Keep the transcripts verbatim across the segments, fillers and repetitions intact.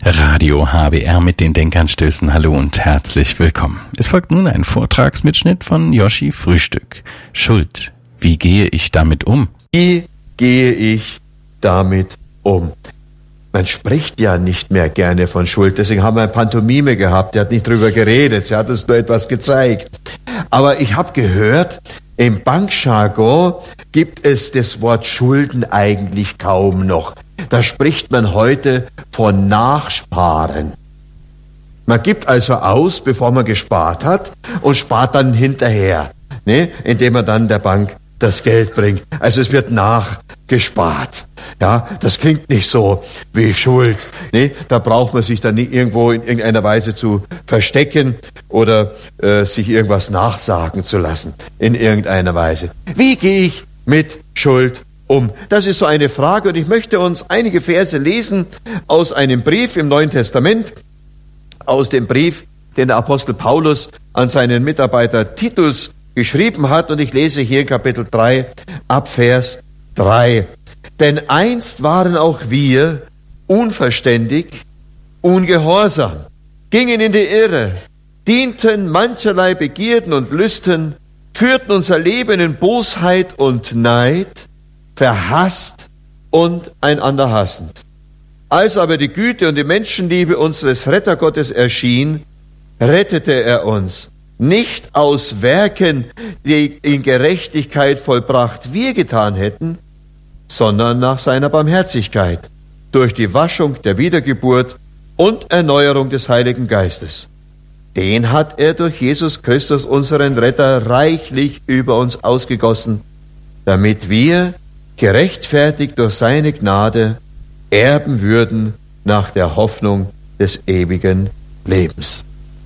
Radio H B R mit den Denkanstößen. Hallo und herzlich willkommen. Es folgt nun ein Vortragsmitschnitt von Joschi Frühstück. Schuld. Wie gehe ich damit um? Wie gehe ich damit um? Man spricht ja nicht mehr gerne von Schuld, deswegen haben wir eine Pantomime gehabt, der hat nicht drüber geredet, sie hat uns nur etwas gezeigt. Aber ich habe gehört, im Bankjargon gibt es das Wort Schulden eigentlich kaum noch. Da spricht man heute von Nachsparen. Man gibt also aus, bevor man gespart hat, und spart dann hinterher, ne, indem man dann der Bank das Geld bringt. Also es wird nachgespart. Ja, das klingt nicht so wie Schuld. Ne? Da braucht man sich dann nicht irgendwo in irgendeiner Weise zu verstecken oder äh, sich irgendwas nachsagen zu lassen in irgendeiner Weise. Wie gehe ich mit Schuld um? Das ist so eine Frage und ich möchte uns einige Verse lesen aus einem Brief im Neuen Testament, aus dem Brief, den der Apostel Paulus an seinen Mitarbeiter Titus geschrieben hat, und ich lese hier Kapitel drei ab Vers drei. Denn einst waren auch wir unverständig, ungehorsam, gingen in die Irre, dienten mancherlei Begierden und Lüsten, führten unser Leben in Bosheit und Neid, verhasst und einander hassend. Als aber die Güte und die Menschenliebe unseres Rettergottes erschien, rettete er uns, nicht aus Werken, die in Gerechtigkeit vollbracht wir getan hätten, sondern nach seiner Barmherzigkeit, durch die Waschung der Wiedergeburt und Erneuerung des Heiligen Geistes. Den hat er durch Jesus Christus, unseren Retter, reichlich über uns ausgegossen, damit wir, gerechtfertigt durch seine Gnade, erben würden nach der Hoffnung des ewigen Lebens.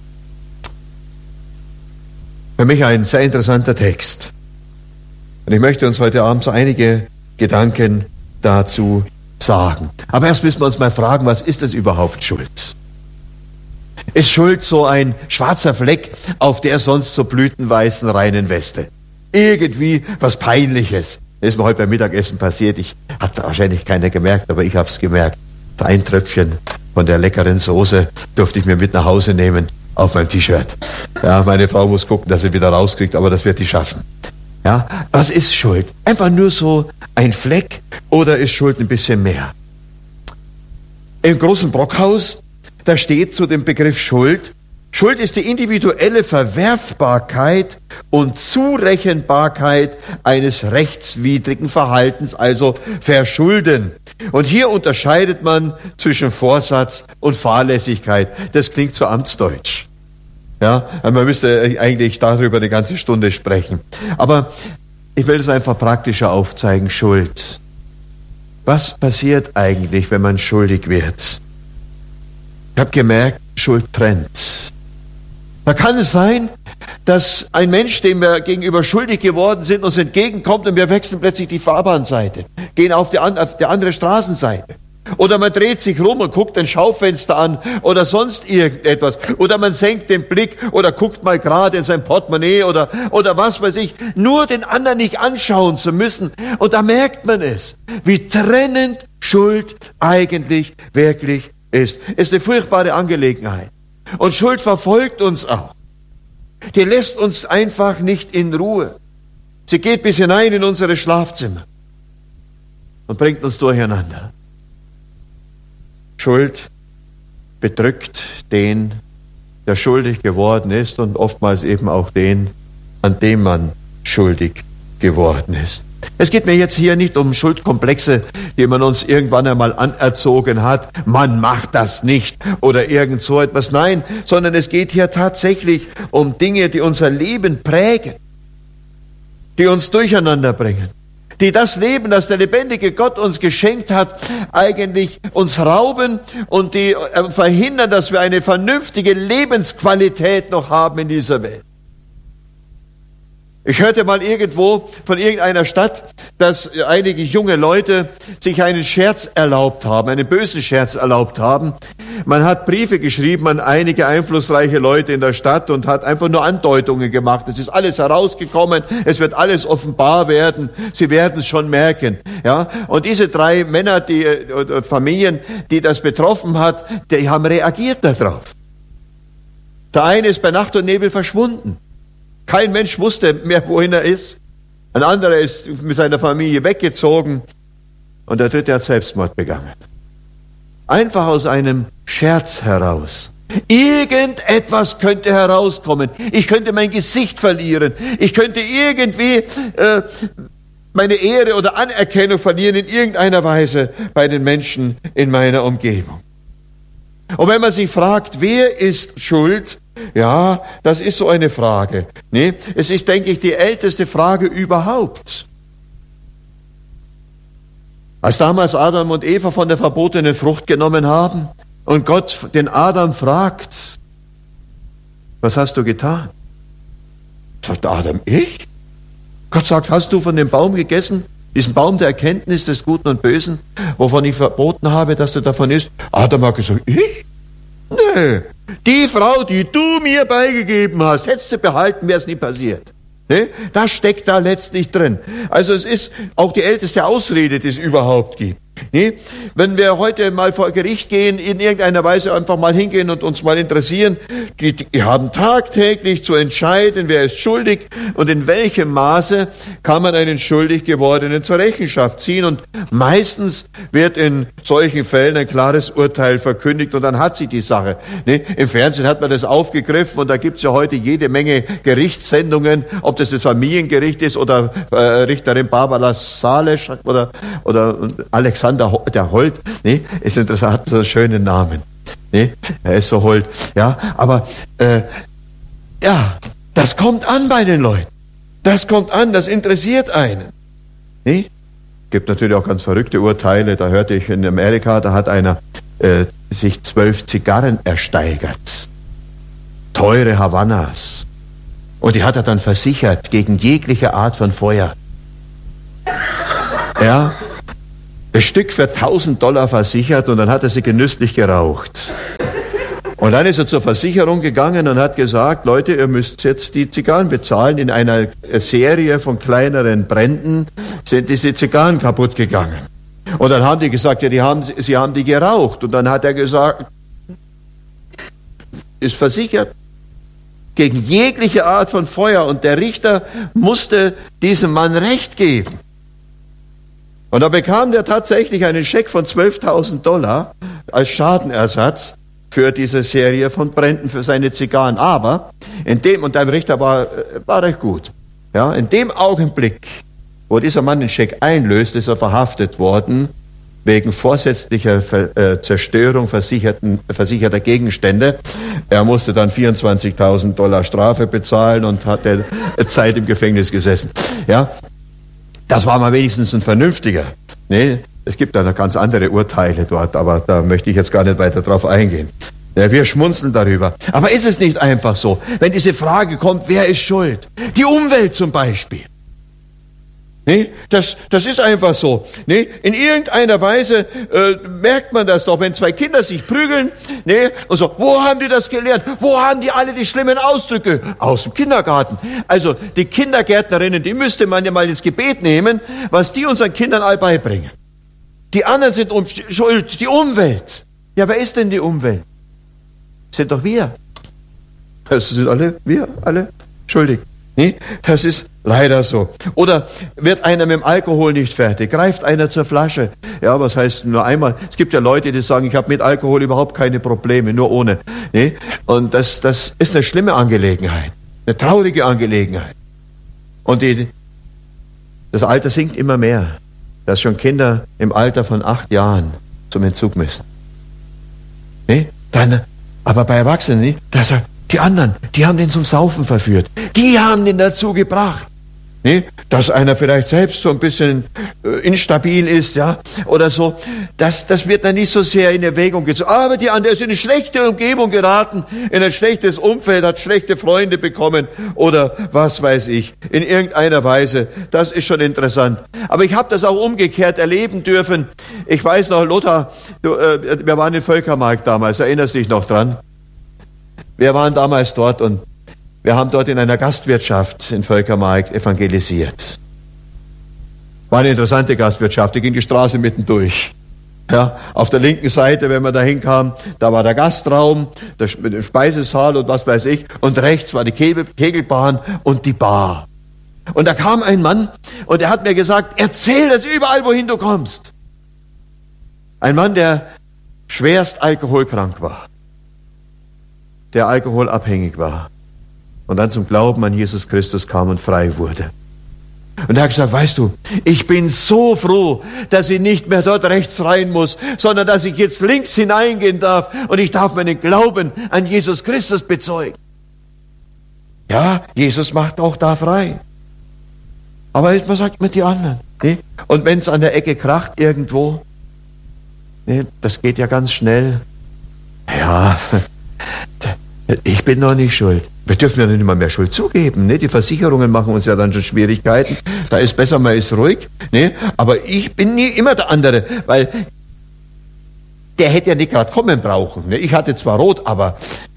Für mich ein sehr interessanter Text. Und ich möchte uns heute Abend so einige Gedanken dazu sagen. Aber erst müssen wir uns mal fragen, was ist das überhaupt Schuld? Ist Schuld so ein schwarzer Fleck auf der sonst so blütenweißen reinen Weste? Irgendwie was Peinliches. Das ist mir heute beim Mittagessen passiert. Ich hatte wahrscheinlich keiner gemerkt, aber ich habe es gemerkt. Ein Tröpfchen von der leckeren Soße durfte ich mir mit nach Hause nehmen auf meinem T-Shirt. Ja, meine Frau muss gucken, dass sie wieder rauskriegt, aber das wird die schaffen. Ja, was ist Schuld? Einfach nur so ein Fleck oder ist Schuld ein bisschen mehr? Im großen Brockhaus, da steht zu dem Begriff Schuld: Schuld ist die individuelle Verwerfbarkeit und Zurechenbarkeit eines rechtswidrigen Verhaltens, also Verschulden. Und hier unterscheidet man zwischen Vorsatz und Fahrlässigkeit. Das klingt so amtsdeutsch. Ja, man müsste eigentlich darüber eine ganze Stunde sprechen. Aber ich will es einfach praktischer aufzeigen. Schuld. Was passiert eigentlich, wenn man schuldig wird? Ich habe gemerkt, Schuld trennt. Da kann es sein, dass ein Mensch, dem wir gegenüber schuldig geworden sind, uns entgegenkommt und wir wechseln plötzlich die Fahrbahnseite, gehen auf die, auf die andere Straßenseite. Oder man dreht sich rum und guckt ein Schaufenster an oder sonst irgendetwas. Oder man senkt den Blick oder guckt mal gerade in sein Portemonnaie oder, oder was weiß ich. Nur den anderen nicht anschauen zu müssen. Und da merkt man es, wie trennend Schuld eigentlich wirklich ist. Ist eine furchtbare Angelegenheit. Und Schuld verfolgt uns auch. Die lässt uns einfach nicht in Ruhe. Sie geht bis hinein in unsere Schlafzimmer und bringt uns durcheinander. Schuld bedrückt den, der schuldig geworden ist, und oftmals eben auch den, an dem man schuldig geworden ist. Es geht mir jetzt hier nicht um Schuldkomplexe, die man uns irgendwann einmal anerzogen hat. Man macht das nicht oder irgend so etwas. Nein, sondern es geht hier tatsächlich um Dinge, die unser Leben prägen, die uns durcheinander bringen, die das Leben, das der lebendige Gott uns geschenkt hat, eigentlich uns rauben und die verhindern, dass wir eine vernünftige Lebensqualität noch haben in dieser Welt. Ich hörte mal irgendwo von irgendeiner Stadt, dass einige junge Leute sich einen Scherz erlaubt haben, einen bösen Scherz erlaubt haben. Man hat Briefe geschrieben an einige einflussreiche Leute in der Stadt und hat einfach nur Andeutungen gemacht. Es ist alles herausgekommen, es wird alles offenbar werden, Sie werden es schon merken. Ja? Und diese drei Männer, die, oder Familien, die das betroffen hat, die haben reagiert darauf. Der eine ist bei Nacht und Nebel verschwunden. Kein Mensch wusste mehr, wohin er ist. Ein anderer ist mit seiner Familie weggezogen. Und der dritte hat Selbstmord begangen. Einfach aus einem Scherz heraus. Irgendetwas könnte herauskommen. Ich könnte mein Gesicht verlieren. Ich könnte irgendwie äh, meine Ehre oder Anerkennung verlieren in irgendeiner Weise bei den Menschen in meiner Umgebung. Und wenn man sich fragt, wer ist schuld? Ja, das ist so eine Frage. Nee, es ist, denke ich, die älteste Frage überhaupt. Als damals Adam und Eva von der verbotenen Frucht genommen haben und Gott den Adam fragt, was hast du getan? Sagt Adam, ich? Gott sagt, hast du von dem Baum gegessen, diesen Baum der Erkenntnis des Guten und Bösen, wovon ich verboten habe, dass du davon isst? Adam hat gesagt, ich? Nee, die Frau, die du mir beigegeben hast, hättest du behalten, wäre es nie passiert. Ne? Das steckt da letztlich drin. Also es ist auch die älteste Ausrede, die es überhaupt gibt. Ne? Wenn wir heute mal vor Gericht gehen, in irgendeiner Weise einfach mal hingehen und uns mal interessieren, die, die haben tagtäglich zu entscheiden, wer ist schuldig und in welchem Maße kann man einen schuldig gewordenen zur Rechenschaft ziehen. Und meistens wird in solchen Fällen ein klares Urteil verkündigt und dann hat sie die Sache. Ne? Im Fernsehen hat man das aufgegriffen und da gibt es ja heute jede Menge Gerichtssendungen, ob das das Familiengericht ist oder äh, Richterin Barbara Salesch oder, oder Alexander der Holt, ne, ist interessant, hat so einen schönen Namen. Ne, er ist so Holt. Ja, aber äh, ja, das kommt an bei den Leuten. Das kommt an, das interessiert einen. Ne? Gibt natürlich auch ganz verrückte Urteile. Da hörte ich in Amerika, da hat einer äh, sich zwölf Zigarren ersteigert. Teure Havanas. Und die hat er dann versichert gegen jegliche Art von Feuer. Ja. Das Stück für tausend Dollar versichert und dann hat er sie genüsslich geraucht. Und dann ist er zur Versicherung gegangen und hat gesagt, Leute, ihr müsst jetzt die Zigarren bezahlen. In einer Serie von kleineren Bränden sind diese Zigarren kaputt gegangen. Und dann haben die gesagt, ja, die haben, sie haben die geraucht. Und dann hat er gesagt, ist versichert gegen jegliche Art von Feuer. Und der Richter musste diesem Mann Recht geben. Und da bekam der tatsächlich einen Scheck von zwölftausend Dollar als Schadenersatz für diese Serie von Bränden für seine Zigarren. Aber in dem, und der Richter war, war recht gut, ja, in dem Augenblick, wo dieser Mann den Scheck einlöst, ist er verhaftet worden wegen vorsätzlicher Ver, äh, Zerstörung versicherten, versicherter Gegenstände. Er musste dann vierundzwanzigtausend Dollar Strafe bezahlen und hatte Zeit im Gefängnis gesessen. Ja. Das war mal wenigstens ein vernünftiger. Nee, es gibt da noch ganz andere Urteile dort, aber da möchte ich jetzt gar nicht weiter drauf eingehen. Ja, wir schmunzeln darüber. Aber ist es nicht einfach so, wenn diese Frage kommt, wer ist schuld? Die Umwelt zum Beispiel. Nee, das, das ist einfach so. Nee, in irgendeiner Weise äh, merkt man das doch, wenn zwei Kinder sich prügeln. Nee, und so, wo haben die das gelernt? Wo haben die alle die schlimmen Ausdrücke? Aus dem Kindergarten. Also die Kindergärtnerinnen, die müsste man ja mal ins Gebet nehmen, was die unseren Kindern all beibringen. Die anderen sind um, schuld, die Umwelt. Ja, wer ist denn die Umwelt? Das sind doch wir. Das sind alle, wir alle schuldig. Nee, das ist leider so. Oder wird einer mit dem Alkohol nicht fertig, greift einer zur Flasche. Ja, was heißt nur einmal? Es gibt ja Leute, die sagen, ich habe mit Alkohol überhaupt keine Probleme, nur ohne. Nee? Und das, das ist eine schlimme Angelegenheit, eine traurige Angelegenheit. Und die, das Alter sinkt immer mehr, dass schon Kinder im Alter von acht Jahren zum Entzug müssen. Nee? Dann, aber bei Erwachsenen, nee? Das, die anderen, die haben den zum Saufen verführt. Die haben den dazu gebracht. Nee, dass einer vielleicht selbst so ein bisschen äh, instabil ist, ja, oder so, das, das wird dann nicht so sehr in Erwägung gezogen. Aber die andere ist in eine schlechte Umgebung geraten, in ein schlechtes Umfeld, hat schlechte Freunde bekommen oder was weiß ich, in irgendeiner Weise. Das ist schon interessant. Aber ich habe das auch umgekehrt erleben dürfen. Ich weiß noch, Lothar, du, äh, wir waren in Völkermarkt damals, erinnerst dich noch dran? Wir waren damals dort und wir haben dort in einer Gastwirtschaft in Völkermarkt evangelisiert. War eine interessante Gastwirtschaft, die ging die Straße mitten durch. Ja, auf der linken Seite, wenn man da hinkam, da war der Gastraum, der Speisesaal und was weiß ich, und rechts war die Kegelbahn und die Bar. Und da kam ein Mann und er hat mir gesagt, erzähl das überall, wohin du kommst. Ein Mann, der schwerst alkoholkrank war, der alkoholabhängig war. Und dann zum Glauben an Jesus Christus kam und frei wurde. Und er hat gesagt, weißt du, ich bin so froh, dass ich nicht mehr dort rechts rein muss, sondern dass ich jetzt links hineingehen darf und ich darf meinen Glauben an Jesus Christus bezeugen. Ja, Jesus macht auch da frei. Aber was sagt mit die anderen? Nee? Und wenn es an der Ecke kracht irgendwo, nee, das geht ja ganz schnell. Ja, ich bin noch nicht schuld. Wir dürfen ja nicht immer mehr Schuld zugeben. Ne? Die Versicherungen machen uns ja dann schon Schwierigkeiten. Da ist besser, man ist ruhig. Ne? Aber ich bin nie immer der andere, weil der hätte ja nicht gerade kommen brauchen. Ne? Ich hatte zwar rot, aber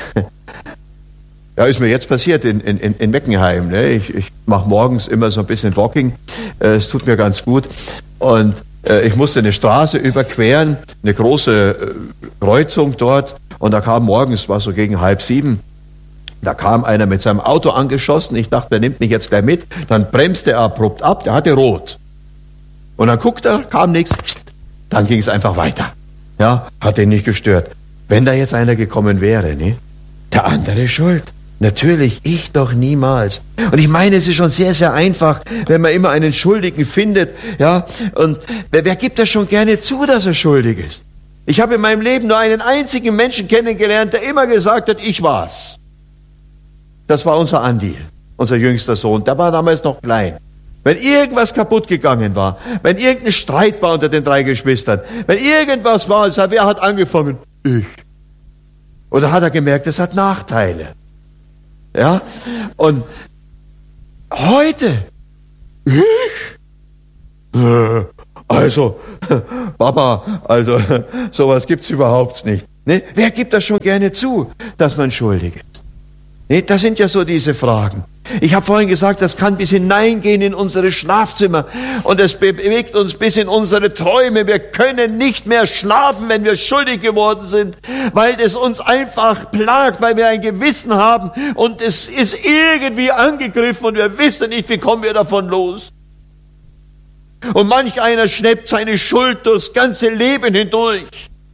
ja, ist mir jetzt passiert in, in, in Meckenheim. Ne? Ich, ich mache morgens immer so ein bisschen Walking. Es tut mir ganz gut. Und äh, ich musste eine Straße überqueren, eine große äh, Kreuzung dort. Und da kam morgens, war so gegen halb sieben, da kam einer mit seinem Auto angeschossen. Ich dachte, der nimmt mich jetzt gleich mit. Dann bremste er abrupt ab, der hatte rot. Und dann guckte er, kam nichts. Dann ging es einfach weiter. Ja, hat ihn nicht gestört. Wenn da jetzt einer gekommen wäre, ne? Der andere schuld. Natürlich, ich doch niemals. Und ich meine, es ist schon sehr, sehr einfach, wenn man immer einen Schuldigen findet. Ja, und wer, wer gibt das schon gerne zu, dass er schuldig ist? Ich habe in meinem Leben nur einen einzigen Menschen kennengelernt, der immer gesagt hat, ich war's. Das war unser Andi, unser jüngster Sohn. Der war damals noch klein. Wenn irgendwas kaputt gegangen war, wenn irgendein Streit war unter den drei Geschwistern, wenn irgendwas war, also wer hat angefangen? Ich. Oder hat er gemerkt, es hat Nachteile. Ja? Und heute, ich? Also, Papa, also, sowas gibt's überhaupt nicht. Ne? Wer gibt das schon gerne zu, dass man schuldig ist? Ne? Das sind ja so diese Fragen. Ich habe vorhin gesagt, das kann bis hineingehen in unsere Schlafzimmer und es bewegt uns bis in unsere Träume. Wir können nicht mehr schlafen, wenn wir schuldig geworden sind, weil es uns einfach plagt, weil wir ein Gewissen haben und es ist irgendwie angegriffen und wir wissen nicht, wie kommen wir davon los. Und manch einer schleppt seine Schuld durchs ganze Leben hindurch.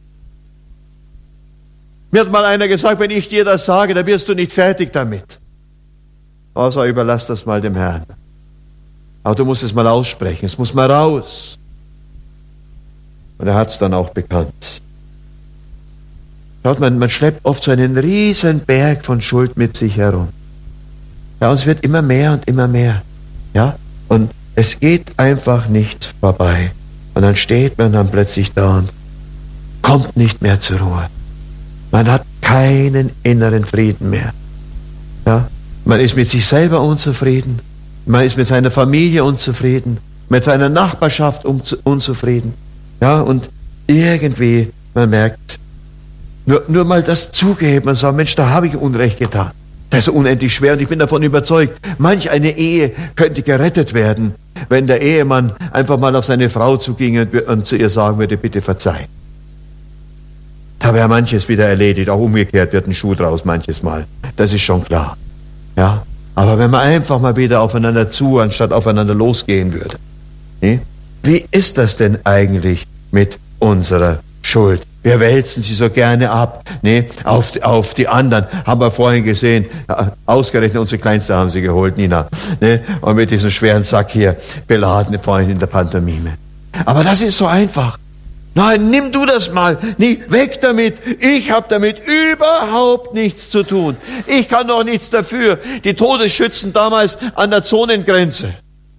Mir hat mal einer gesagt, wenn ich dir das sage, dann wirst du nicht fertig damit. Also überlass das mal dem Herrn. Aber du musst es mal aussprechen, es muss mal raus. Und er hat es dann auch bekannt. Schaut, man, man schleppt oft so einen riesen Berg von Schuld mit sich herum. Ja, und es wird immer mehr und immer mehr. Ja, und es geht einfach nicht vorbei. Und dann steht man dann plötzlich da und kommt nicht mehr zur Ruhe. Man hat keinen inneren Frieden mehr. Ja, man ist mit sich selber unzufrieden. Man ist mit seiner Familie unzufrieden. Mit seiner Nachbarschaft unzufrieden. Ja, und irgendwie, man merkt, nur, nur mal das zugeben und sagen, Mensch, da habe ich Unrecht getan. Das ist unendlich schwer und ich bin davon überzeugt, manch eine Ehe könnte gerettet werden, wenn der Ehemann einfach mal auf seine Frau zuginge und zu ihr sagen würde, bitte verzeih. Da wäre manches wieder erledigt, auch umgekehrt wird ein Schuh draus manches Mal. Das ist schon klar. Ja, aber wenn man einfach mal wieder aufeinander zu, anstatt aufeinander losgehen würde. Ne? Wie ist das denn eigentlich mit unserer Schuld? Wir wälzen sie so gerne ab, ne, auf, auf die anderen. Haben wir vorhin gesehen, ausgerechnet unsere Kleinste haben sie geholt, Nina, ne, und mit diesem schweren Sack hier beladen, vorhin in der Pantomime. Aber das ist so einfach. Nein, nimm du das mal, nie, weg damit. Ich habe damit überhaupt nichts zu tun. Ich kann doch nichts dafür. Die Todesschützen damals an der Zonengrenze.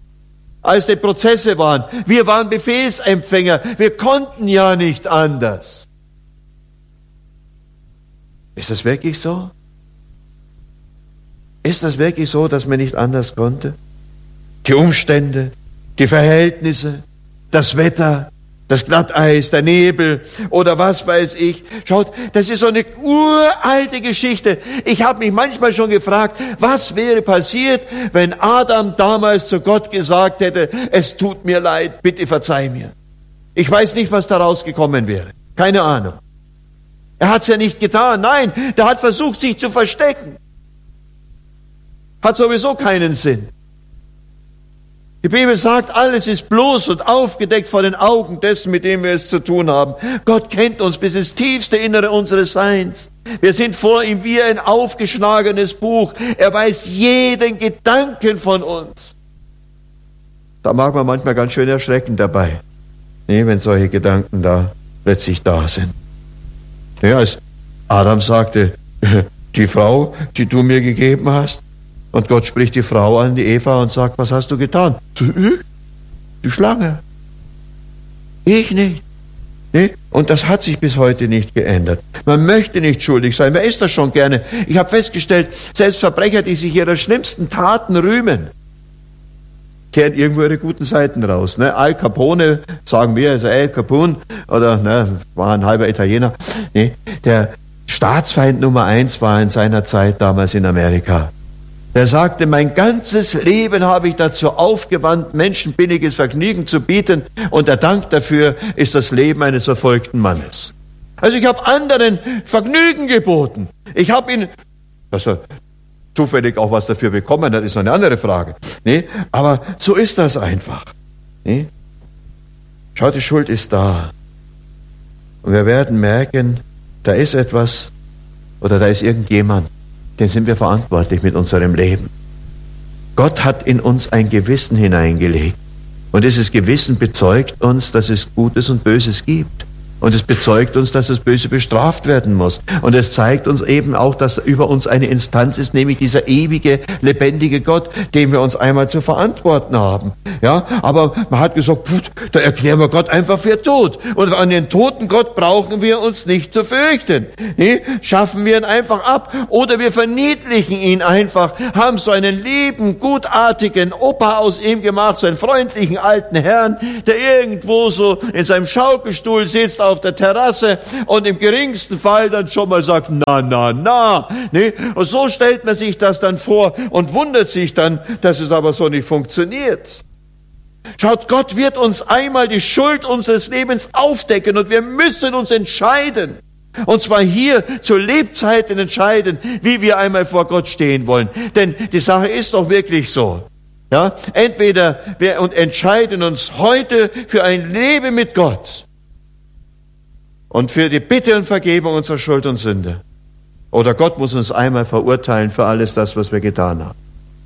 als die Prozesse waren. Wir waren Befehlsempfänger. Wir konnten ja nicht anders. Ist das wirklich so? Ist das wirklich so, dass man nicht anders konnte? Die Umstände, die Verhältnisse, das Wetter, das Glatteis, der Nebel oder was weiß ich. Schaut, das ist so eine uralte Geschichte. Ich habe mich manchmal schon gefragt, was wäre passiert, wenn Adam damals zu Gott gesagt hätte, es tut mir leid, bitte verzeih mir. Ich weiß nicht, was daraus gekommen wäre. Keine Ahnung. Er hat es ja nicht getan. Nein, der hat versucht, sich zu verstecken. Hat sowieso keinen Sinn. Die Bibel sagt, alles ist bloß und aufgedeckt vor den Augen dessen, mit dem wir es zu tun haben. Gott kennt uns bis ins tiefste Innere unseres Seins. Wir sind vor ihm wie ein aufgeschlagenes Buch. Er weiß jeden Gedanken von uns. Da mag man manchmal ganz schön erschrecken dabei, nee, wenn solche Gedanken da plötzlich da sind. Ja, als Adam sagte, die Frau, die du mir gegeben hast, und Gott spricht die Frau an, die Eva, und sagt, was hast du getan? Ich? Die Schlange. Ich nicht. Nee? Und das hat sich bis heute nicht geändert. Man möchte nicht schuldig sein. Wer ist das schon gerne? Ich habe festgestellt, selbst Verbrecher, die sich ihrer schlimmsten Taten rühmen, kehren irgendwo ihre guten Seiten raus. Ne? Al Capone, sagen wir, also Al Capone, oder ne, war ein halber Italiener. Nee, der Staatsfeind Nummer eins war in seiner Zeit damals in Amerika. Er sagte, mein ganzes Leben habe ich dazu aufgewandt, Menschen billiges Vergnügen zu bieten, und der Dank dafür ist das Leben eines verfolgten Mannes. Also ich habe anderen Vergnügen geboten. Ich habe ihn, dass er zufällig auch was dafür bekommen hat, ist noch eine andere Frage. Nee? Aber so ist das einfach. Nee? Schaut, die Schuld ist da. Und wir werden merken, da ist etwas oder da ist irgendjemand, den sind wir verantwortlich mit unserem Leben. Gott hat in uns ein Gewissen hineingelegt. Und dieses Gewissen bezeugt uns, dass es Gutes und Böses gibt. Und es bezeugt uns, dass das Böse bestraft werden muss. Und es zeigt uns eben auch, dass über uns eine Instanz ist, nämlich dieser ewige, lebendige Gott, den wir uns einmal zu verantworten haben. Ja, aber man hat gesagt, put, da erklären wir Gott einfach für tot. Und an den toten Gott brauchen wir uns nicht zu fürchten. Nee, schaffen wir ihn einfach ab. Oder wir verniedlichen ihn einfach, haben so einen lieben, gutartigen Opa aus ihm gemacht, so einen freundlichen alten Herrn, der irgendwo so in seinem Schaukelstuhl sitzt, auf der Terrasse und im geringsten Fall dann schon mal sagt, na, na, na. Nee? Und so stellt man sich das dann vor und wundert sich dann, dass es aber so nicht funktioniert. Schaut, Gott wird uns einmal die Schuld unseres Lebens aufdecken und wir müssen uns entscheiden. Und zwar hier zu Lebzeiten entscheiden, wie wir einmal vor Gott stehen wollen. Denn die Sache ist doch wirklich so. Ja? Entweder wir entscheiden uns heute für ein Leben mit Gott und für die Bitte und Vergebung unserer Schuld und Sünde. Oder Gott muss uns einmal verurteilen für alles das, was wir getan haben.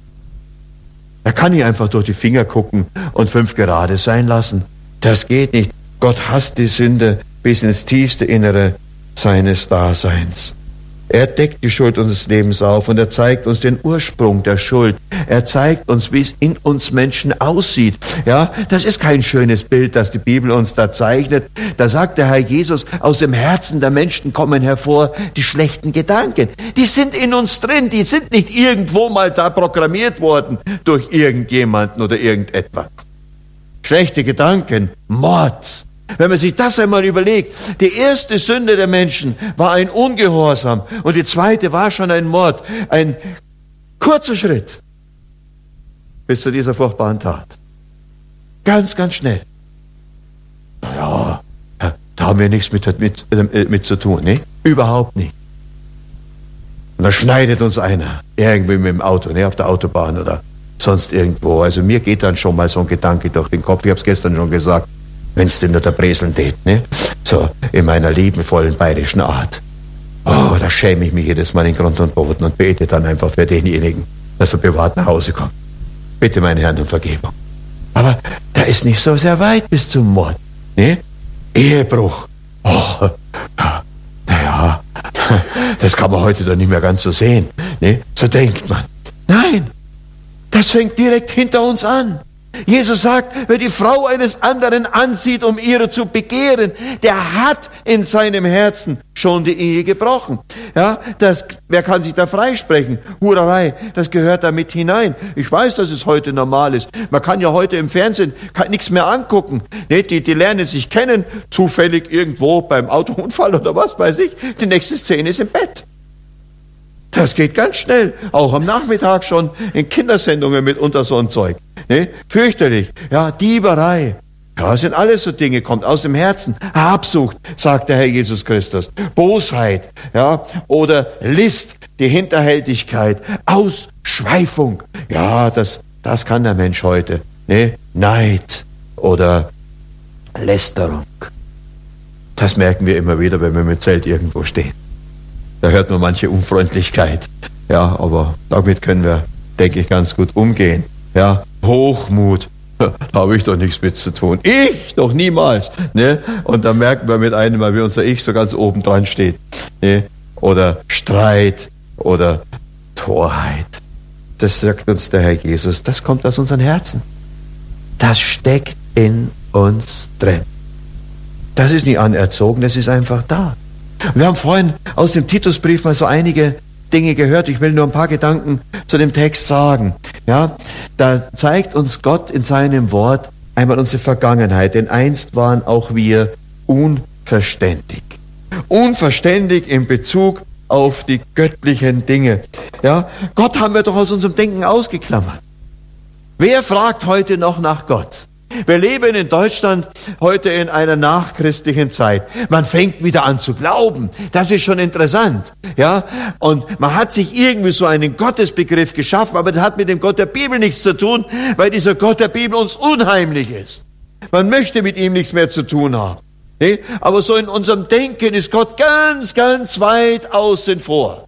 Er kann nicht einfach durch die Finger gucken und fünf gerade sein lassen. Das geht nicht. Gott hasst die Sünde bis ins tiefste Innere seines Daseins. Er deckt die Schuld unseres Lebens auf und er zeigt uns den Ursprung der Schuld. Er zeigt uns, wie es in uns Menschen aussieht. Ja, das ist kein schönes Bild, das die Bibel uns da zeichnet. Da sagt der Herr Jesus, aus dem Herzen der Menschen kommen hervor die schlechten Gedanken. Die sind in uns drin, die sind nicht irgendwo mal da programmiert worden durch irgendjemanden oder irgendetwas. Schlechte Gedanken, Mord. Wenn man sich das einmal überlegt, die erste Sünde der Menschen war ein Ungehorsam und die zweite war schon ein Mord. Ein kurzer Schritt bis zu dieser furchtbaren Tat. Ganz, ganz schnell. Naja, da haben wir nichts mit, mit, mit, mit zu tun, ne? Überhaupt nicht. Und da schneidet uns einer irgendwie mit dem Auto, ne? Auf der Autobahn oder sonst irgendwo. Also mir geht dann schon mal so ein Gedanke durch den Kopf. Ich habe es gestern schon gesagt. Wenn es denn nur der Breseln tät, ne? So, in meiner liebenvollen bayerischen Art. Oh, da schäme ich mich jedes Mal in Grund und Boden und bete dann einfach für denjenigen, dass er bewahrt nach Hause kommt. Bitte, mein Herrn, um Vergebung. Aber da ist nicht so sehr weit bis zum Mord, ne? Ehebruch. Och, naja, das kann man heute doch nicht mehr ganz so sehen, ne? So denkt man. Nein, das fängt direkt hinter uns an. Jesus sagt, wer die Frau eines anderen ansieht, um ihre zu begehren, der hat in seinem Herzen schon die Ehe gebrochen. Ja, das, wer kann sich da freisprechen? Hurerei, das gehört da mit hinein. Ich weiß, dass es heute normal ist. Man kann ja heute im Fernsehen nichts mehr angucken. Die, die lernen sich kennen, zufällig irgendwo beim Autounfall oder was weiß ich. Die nächste Szene ist im Bett. Das geht ganz schnell, auch am Nachmittag schon in Kindersendungen mitunter so ein Zeug. Ne? Fürchterlich, ja, Dieberei. Ja, das sind alles so Dinge, kommt aus dem Herzen. Habsucht, sagt der Herr Jesus Christus. Bosheit, ja, oder List, die Hinterhältigkeit, Ausschweifung. Ja, das, das kann der Mensch heute. Ne? Neid oder Lästerung. Das merken wir immer wieder, wenn wir mit Zelt irgendwo stehen. Da hört man manche Unfreundlichkeit. Ja, aber damit können wir, denke ich, ganz gut umgehen. Ja, Hochmut, da habe ich doch nichts mit zu tun. Ich doch niemals. Ne? Und dann merken wir mit einem, weil unser Ich so ganz oben dran steht. Ne? Oder Streit oder Torheit. Das sagt uns der Herr Jesus. Das kommt aus unseren Herzen. Das steckt in uns drin. Das ist nicht anerzogen, das ist einfach da. Wir haben vorhin aus dem Titusbrief mal so einige Dinge gehört. Ich will nur ein paar Gedanken zu dem Text sagen. Ja, da zeigt uns Gott in seinem Wort einmal unsere Vergangenheit, denn einst waren auch wir unverständig. Unverständig in Bezug auf die göttlichen Dinge. Ja, Gott haben wir doch aus unserem Denken ausgeklammert. Wer fragt heute noch nach Gott? Wir leben in Deutschland heute in einer nachchristlichen Zeit. Man fängt wieder an zu glauben. Das ist schon interessant. Ja? Und man hat sich irgendwie so einen Gottesbegriff geschaffen, aber das hat mit dem Gott der Bibel nichts zu tun, weil dieser Gott der Bibel uns unheimlich ist. Man möchte mit ihm nichts mehr zu tun haben. Nee? Aber so in unserem Denken ist Gott ganz, ganz weit außen vor.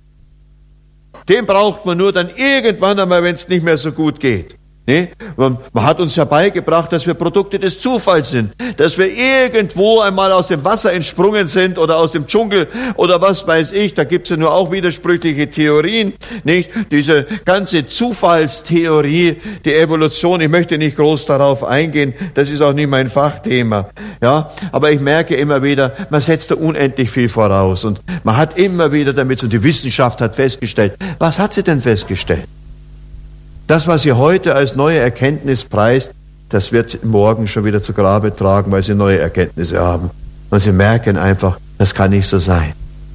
Den braucht man nur dann irgendwann einmal, wenn es nicht mehr so gut geht. Nee, man, man hat uns ja beigebracht, dass wir Produkte des Zufalls sind, dass wir irgendwo einmal aus dem Wasser entsprungen sind oder aus dem Dschungel oder was weiß ich, da gibt's ja nur auch widersprüchliche Theorien, nicht? Diese ganze Zufallstheorie, die Evolution, ich möchte nicht groß darauf eingehen, das ist auch nicht mein Fachthema, ja, aber ich merke immer wieder, man setzt da unendlich viel voraus und man hat immer wieder damit, und die Wissenschaft hat festgestellt, was hat sie denn festgestellt? Das, was sie heute als neue Erkenntnis preist, das wird sie morgen schon wieder zu Grabe tragen, weil sie neue Erkenntnisse haben. Und sie merken einfach, das kann nicht so sein.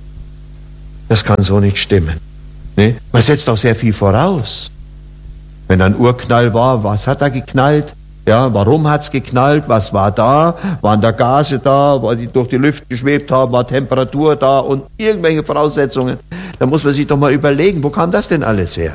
Das kann so nicht stimmen. Ne? Man setzt auch sehr viel voraus. Wenn ein Urknall war, was hat da geknallt? Ja, warum hat's geknallt? Was war da? Waren da Gase da, weil die durch die Lüfte geschwebt haben? War Temperatur da und irgendwelche Voraussetzungen? Da muss man sich doch mal überlegen, wo kam das denn alles her?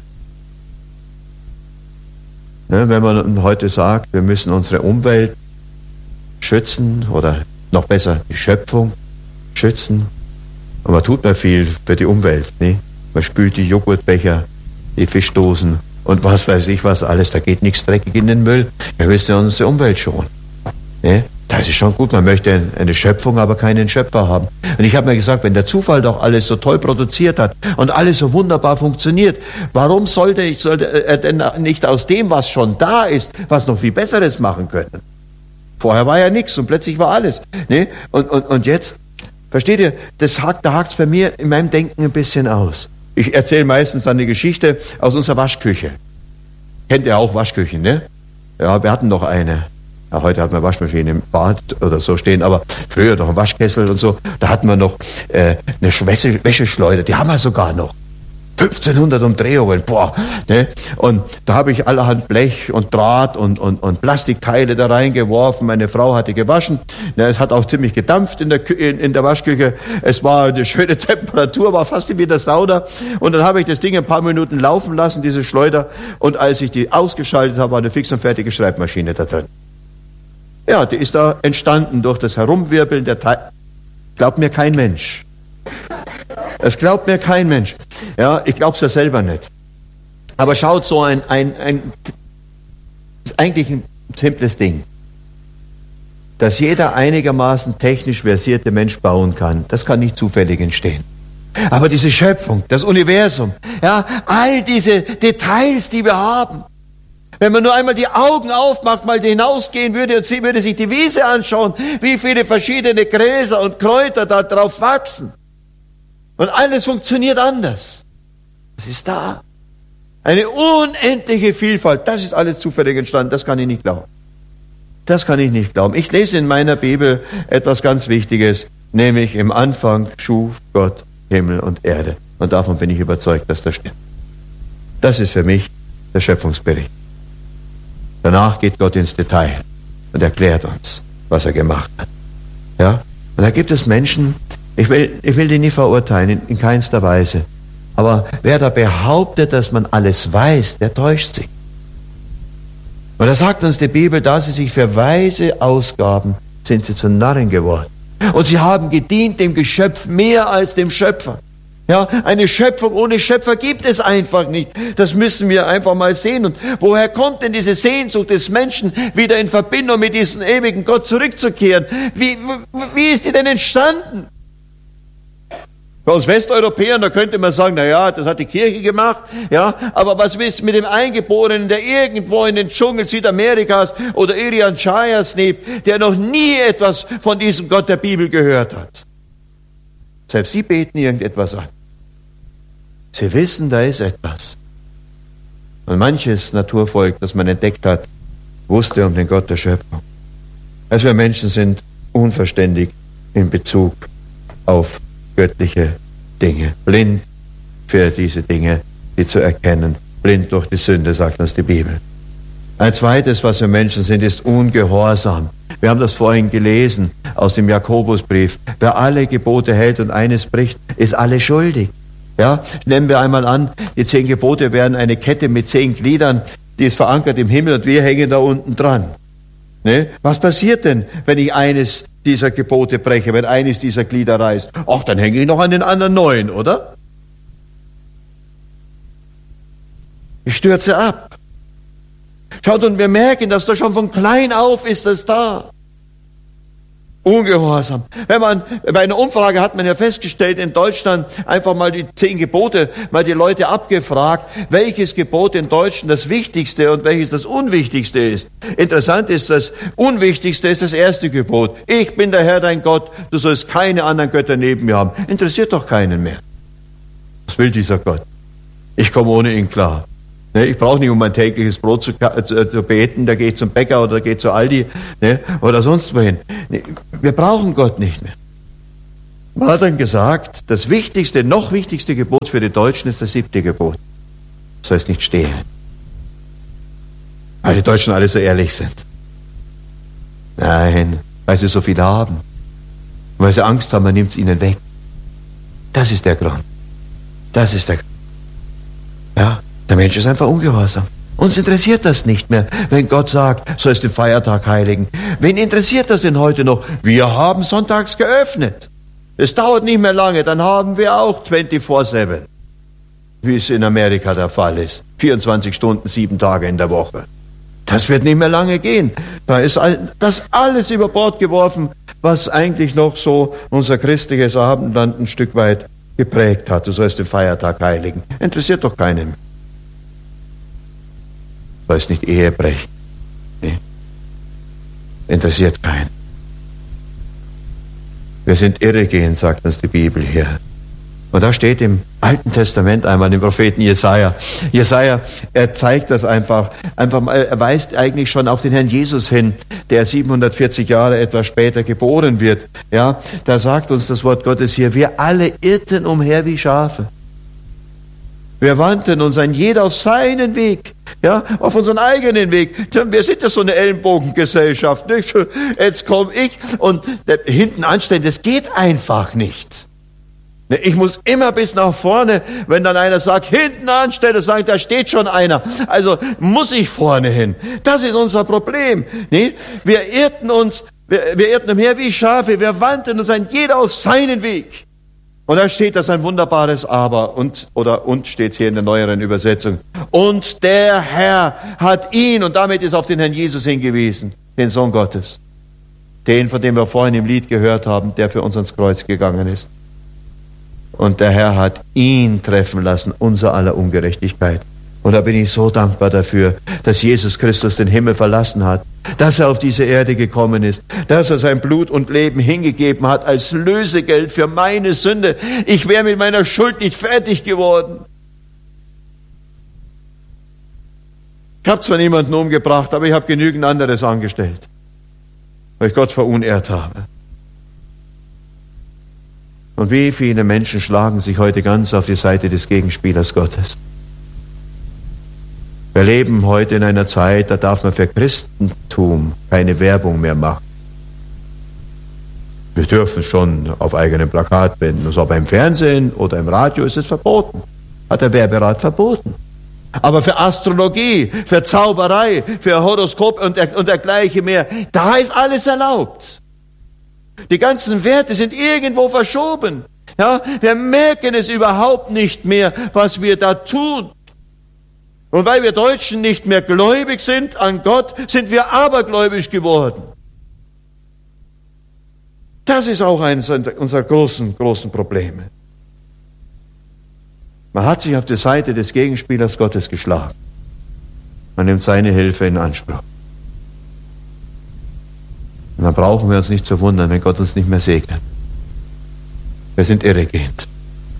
Ne, wenn man heute sagt, wir müssen unsere Umwelt schützen oder noch besser die Schöpfung schützen, und man tut mal viel für die Umwelt. Ne? Man spült die Joghurtbecher, die Fischdosen und was weiß ich was alles, da geht nichts dreckig in den Müll. Wir müssen unsere Umwelt schonen. Ne? Das ist schon gut, man möchte eine Schöpfung, aber keinen Schöpfer haben. Und ich habe mir gesagt, wenn der Zufall doch alles so toll produziert hat und alles so wunderbar funktioniert, warum sollte ich sollte er denn nicht aus dem, was schon da ist, was noch viel Besseres machen können? Vorher war ja nichts und plötzlich war alles. Ne? Und, und, und jetzt, versteht ihr, das hakt, da hakt's bei mir in meinem Denken ein bisschen aus. Ich erzähle meistens eine Geschichte aus unserer Waschküche. Kennt ihr auch Waschküchen, ne? Ja, wir hatten noch eine. Ja, heute hat man Waschmaschine im Bad oder so stehen, aber früher noch ein Waschkessel und so. Da hatten wir noch äh, eine Wäsche, Wäscheschleuder, die haben wir sogar noch. fünfzehnhundert Umdrehungen, boah. Ne? Und da habe ich allerhand Blech und Draht und, und, und Plastikteile da reingeworfen. Meine Frau hatte gewaschen. Ne, es hat auch ziemlich gedampft in der, Kü in, in der Waschküche. Es war eine schöne Temperatur, war fast wie der Sauna. Und dann habe ich das Ding ein paar Minuten laufen lassen, diese Schleuder. Und als ich die ausgeschaltet habe, war eine fix und fertige Schreibmaschine da drin. Ja, die ist da entstanden durch das Herumwirbeln der Teile. Glaubt mir kein Mensch. Es glaubt mir kein Mensch. Ja, ich glaub's ja selber nicht. Aber schaut, so ein, ein, ein, ist eigentlich ein simples Ding. Dass jeder einigermaßen technisch versierte Mensch bauen kann, das kann nicht zufällig entstehen. Aber diese Schöpfung, das Universum, ja, all diese Details, die wir haben, Wenn man nur einmal die Augen aufmacht, mal hinausgehen würde und sie würde sich die Wiese anschauen, wie viele verschiedene Gräser und Kräuter da drauf wachsen. Und alles funktioniert anders. Es ist da. Eine unendliche Vielfalt. Das ist alles zufällig entstanden. Das kann ich nicht glauben. Das kann ich nicht glauben. Ich lese in meiner Bibel etwas ganz Wichtiges, nämlich im Anfang schuf Gott Himmel und Erde. Und davon bin ich überzeugt, dass das stimmt. Das ist für mich der Schöpfungsbericht. Danach geht Gott ins Detail und erklärt uns, was er gemacht hat. Ja? Und da gibt es Menschen, ich will, ich will die nie verurteilen, in, in keinster Weise. Aber wer da behauptet, dass man alles weiß, der täuscht sich. Und da sagt uns die Bibel, da sie sich für Weise ausgaben, sind sie zu Narren geworden. Und sie haben gedient dem Geschöpf mehr als dem Schöpfer. Ja, eine Schöpfung ohne Schöpfer gibt es einfach nicht. Das müssen wir einfach mal sehen. Und woher kommt denn diese Sehnsucht des Menschen, wieder in Verbindung mit diesem ewigen Gott zurückzukehren? Wie, wie ist die denn entstanden? Bei uns Westeuropäern, da könnte man sagen, na ja, das hat die Kirche gemacht, ja, aber was ist mit dem Eingeborenen, der irgendwo in den Dschungel Südamerikas oder Irian Jayas lebt, der noch nie etwas von diesem Gott der Bibel gehört hat? Selbst sie beten irgendetwas an. Sie wissen, da ist etwas. Und manches Naturvolk, das man entdeckt hat, wusste um den Gott der Schöpfung. Also wir Menschen sind unverständig in Bezug auf göttliche Dinge. Blind für diese Dinge, die zu erkennen. Blind durch die Sünde, sagt uns die Bibel. Ein zweites, was wir Menschen sind, ist Ungehorsam. Wir haben das vorhin gelesen aus dem Jakobusbrief. Wer alle Gebote hält und eines bricht, ist alle schuldig. Ja, nehmen wir einmal an, die zehn Gebote wären eine Kette mit zehn Gliedern, die ist verankert im Himmel und wir hängen da unten dran. Ne? Was passiert denn, wenn ich eines dieser Gebote breche, wenn eines dieser Glieder reißt? Ach, dann hänge ich noch an den anderen neun, oder? Ich stürze ab. Schaut, und wir merken, dass da schon von klein auf ist das da. Ungehorsam. Wenn man, bei einer Umfrage hat man ja festgestellt, in Deutschland einfach mal die zehn Gebote, mal die Leute abgefragt, welches Gebot in Deutschen das Wichtigste und welches das Unwichtigste ist. Interessant ist, das Unwichtigste ist das erste Gebot. Ich bin der Herr, dein Gott, du sollst keine anderen Götter neben mir haben. Interessiert doch keinen mehr. Was will dieser Gott? Ich komme ohne ihn klar. Ich brauche nicht, um mein tägliches Brot zu, zu, zu beten, der geht zum Bäcker oder geht zu Aldi, ne, oder sonst wohin. Wir brauchen Gott nicht mehr. Man hat dann gesagt, das wichtigste, noch wichtigste Gebot für die Deutschen ist das siebte Gebot. Du sollst nicht stehlen. Weil die Deutschen alle so ehrlich sind. Nein, weil sie so viel haben. Weil sie Angst haben, man nimmt es ihnen weg. Das ist der Grund. Das ist der Grund. Ja. Der Mensch ist einfach ungehorsam. Uns interessiert das nicht mehr, wenn Gott sagt, sollst den Feiertag heiligen. Wen interessiert das denn heute noch? Wir haben sonntags geöffnet. Es dauert nicht mehr lange, dann haben wir auch vierundzwanzig sieben, wie es in Amerika der Fall ist. vierundzwanzig Stunden, sieben Tage in der Woche. Das wird nicht mehr lange gehen. Da ist das alles über Bord geworfen, was eigentlich noch so unser christliches Abendland ein Stück weit geprägt hat. Du sollst den Feiertag heiligen. Interessiert doch keinen. Du sollst nicht Ehe brechen. Nee. Interessiert keinen. Wir sind irregehend, sagt uns die Bibel hier. Und da steht im Alten Testament einmal, im Propheten Jesaja. Jesaja, er zeigt das einfach, einfach mal, er weist eigentlich schon auf den Herrn Jesus hin, der siebenhundertvierzig Jahre etwas später geboren wird. Ja, da sagt uns das Wort Gottes hier, wir alle irrten umher wie Schafe. Wir wandten uns ein jeder auf seinen Weg, ja, auf unseren eigenen Weg. Wir sind ja so eine Ellenbogengesellschaft, nicht? Jetzt komme ich und hinten anstellen, das geht einfach nicht. Ich muss immer bis nach vorne, wenn dann einer sagt, hinten anstellen, sagen, da steht schon einer. Also muss ich vorne hin. Das ist unser Problem. Nicht? Wir irrten uns, wir, wir irrten umher wie Schafe, wir wandten uns ein jeder auf seinen Weg. Und da steht das ein wunderbares Aber und oder und steht hier in der neueren Übersetzung. Und der Herr hat ihn, und damit ist auf den Herrn Jesus hingewiesen, den Sohn Gottes, den, von dem wir vorhin im Lied gehört haben, der für uns ans Kreuz gegangen ist. Und der Herr hat ihn treffen lassen, unser aller Ungerechtigkeit, Und da bin ich so dankbar dafür, dass Jesus Christus den Himmel verlassen hat, dass er auf diese Erde gekommen ist, dass er sein Blut und Leben hingegeben hat als Lösegeld für meine Sünde. Ich wäre mit meiner Schuld nicht fertig geworden. Ich habe zwar niemanden umgebracht, aber ich habe genügend anderes angestellt, weil ich Gott verunehrt habe. Und wie viele Menschen schlagen sich heute ganz auf die Seite des Gegenspielers Gottes. Wir leben heute in einer Zeit, da darf man für Christentum keine Werbung mehr machen. Wir dürfen schon auf eigenen Plakatwänden, also beim Fernsehen oder im Radio ist es verboten. Hat der Werberat verboten. Aber für Astrologie, für Zauberei, für Horoskop und, der, und dergleichen mehr, da ist alles erlaubt. Die ganzen Werte sind irgendwo verschoben. Ja, wir merken es überhaupt nicht mehr, was wir da tun. Und weil wir Deutschen nicht mehr gläubig sind an Gott, sind wir abergläubisch geworden. Das ist auch eines unserer großen, großen Probleme. Man hat sich auf die Seite des Gegenspielers Gottes geschlagen. Man nimmt seine Hilfe in Anspruch. Und dann brauchen wir uns nicht zu wundern, wenn Gott uns nicht mehr segnet. Wir sind irregehend.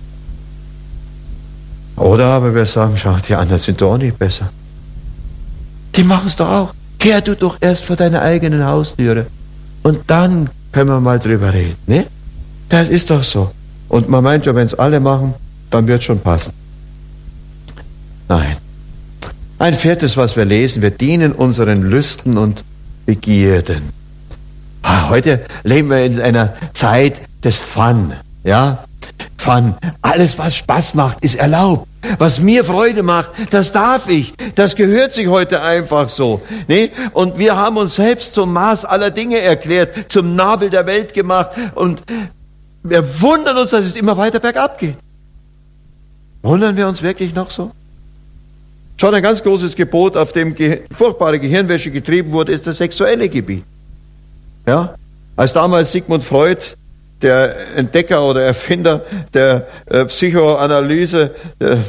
Oder aber wir sagen, schau, die anderen sind doch auch nicht besser. Die machen es doch auch. Kehr du doch erst vor deiner eigenen Haustüre. Und dann können wir mal drüber reden. Ne? Das ist doch so. Und man meint ja, wenn es alle machen, dann wird es schon passen. Nein. Ein viertes, was wir lesen, wir dienen unseren Lüsten und Begierden. Ah, heute leben wir in einer Zeit des Fun. Ja? Fun. Alles, was Spaß macht, ist erlaubt. Was mir Freude macht, das darf ich. Das gehört sich heute einfach so. Ne? Und wir haben uns selbst zum Maß aller Dinge erklärt, zum Nabel der Welt gemacht. Und wir wundern uns, dass es immer weiter bergab geht. Wundern wir uns wirklich noch so? Schon ein ganz großes Gebot, auf dem ge- furchtbare Gehirnwäsche getrieben wurde, ist das sexuelle Gebiet. Ja? Als damals Sigmund Freud, der Entdecker oder Erfinder der äh, Psychoanalyse, äh,